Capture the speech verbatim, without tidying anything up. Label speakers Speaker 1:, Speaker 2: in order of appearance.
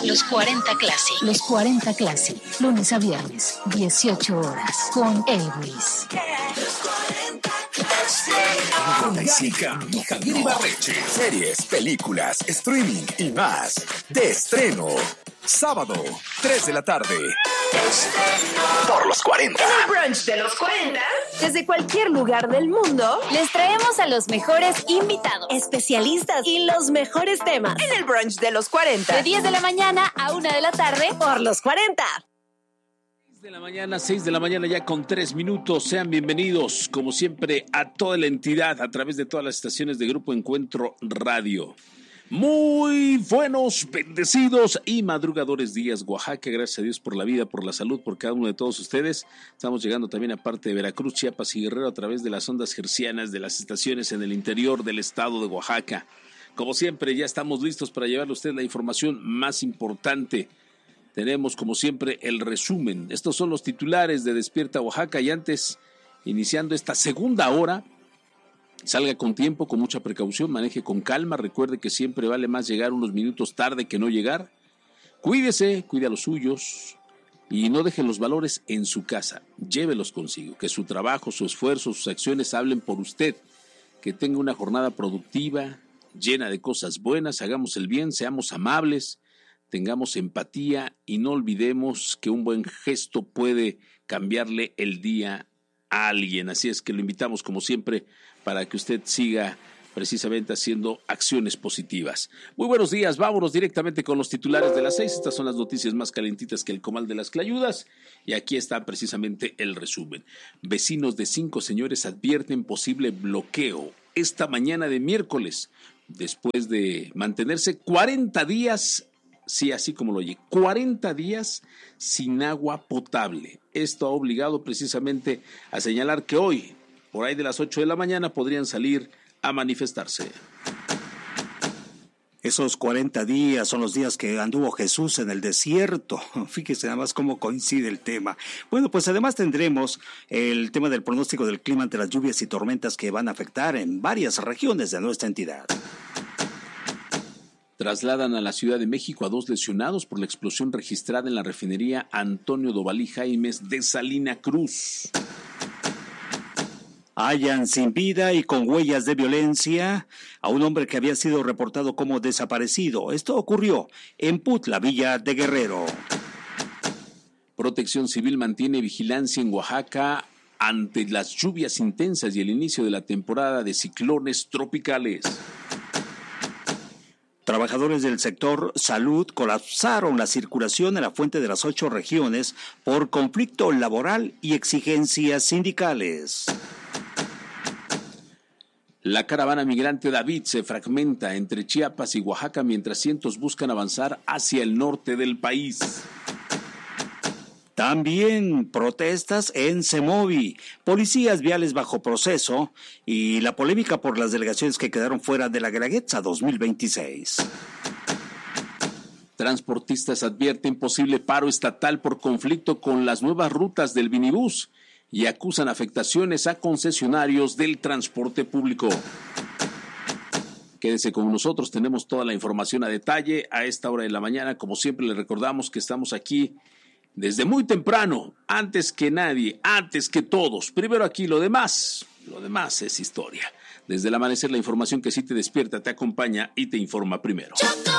Speaker 1: Los cuarenta Classic. Los cuarenta Classic. Lunes a viernes, dieciocho horas. Con Elvis.
Speaker 2: Con Isica y Javier Ibarreche. Series, películas, streaming y más. De estreno. Sábado, tres de la tarde. Por los cuarenta.
Speaker 3: En el brunch de los cuarenta, desde cualquier lugar del mundo, les traemos a los mejores invitados, especialistas y los mejores temas. En el brunch de los cuarenta. De diez de la mañana a una de la tarde, por los cuarenta.
Speaker 4: seis de la mañana, seis de la mañana ya con tres minutos. Sean bienvenidos, como siempre, a toda la entidad a través de todas las estaciones de Grupo Encuentro Radio. Muy buenos, bendecidos y madrugadores días, Oaxaca. Gracias a Dios por la vida, por la salud, por cada uno de todos ustedes. Estamos llegando también a parte de Veracruz, Chiapas y Guerrero a través de las ondas hercianas de las estaciones en el interior del estado de Oaxaca. Como siempre, ya estamos listos para llevarle a usted la información más importante. Tenemos, como siempre, el resumen. Estos son los titulares de Despierta Oaxaca y antes, iniciando esta segunda hora, salga con tiempo, con mucha precaución, maneje con calma, recuerde que siempre vale más llegar unos minutos tarde que no llegar. Cuídese, cuide a los suyos y no deje los valores en su casa, llévelos consigo, que su trabajo, su esfuerzo, sus acciones hablen por usted, que tenga una jornada productiva, llena de cosas buenas, hagamos el bien, seamos amables, tengamos empatía y no olvidemos que un buen gesto puede cambiarle el día a alguien. Así es que lo invitamos como siempre para que usted siga precisamente haciendo acciones positivas. Muy buenos días, vámonos directamente con los titulares de las seis. Estas son las noticias más calentitas que el comal de las clayudas y aquí está precisamente el resumen. Vecinos de Cinco Señores advierten posible bloqueo esta mañana de miércoles después de mantenerse cuarenta días, sí, así como lo oye, cuarenta días sin agua potable. Esto ha obligado precisamente a señalar que hoy, por ahí de las ocho de la mañana, podrían salir a manifestarse.
Speaker 5: Esos cuarenta días son los días que anduvo Jesús en el desierto. Fíjese nada más cómo coincide el tema. Bueno, pues además tendremos el tema del pronóstico del clima ante las lluvias y tormentas que van a afectar en varias regiones de nuestra entidad.
Speaker 4: Trasladan a la Ciudad de México a dos lesionados por la explosión registrada en la refinería Antonio Dovalí Jaimes de Salina Cruz.
Speaker 5: Hallan sin vida y con huellas de violencia a un hombre que había sido reportado como desaparecido. Esto ocurrió en Putla, Villa de Guerrero.
Speaker 4: Protección Civil mantiene vigilancia en Oaxaca ante las lluvias intensas y el inicio de la temporada de ciclones tropicales.
Speaker 5: Trabajadores del sector salud colapsaron la circulación en la fuente de las ocho regiones por conflicto laboral y exigencias sindicales.
Speaker 4: La caravana migrante David se fragmenta entre Chiapas y Oaxaca mientras cientos buscan avanzar hacia el norte del país.
Speaker 5: También protestas en Semovi, policías viales bajo proceso y la polémica por las delegaciones que quedaron fuera de la Guelaguetza dos mil veintiséis.
Speaker 4: Transportistas advierten posible paro estatal por conflicto con las nuevas rutas del minibús y acusan afectaciones a concesionarios del transporte público. Quédese con nosotros, tenemos toda la información a detalle a esta hora de la mañana. Como siempre, le recordamos que estamos aquí desde muy temprano, antes que nadie, antes que todos. Primero aquí, lo demás, lo demás es historia. Desde el amanecer, la información que sí te despierta, te acompaña y te informa primero.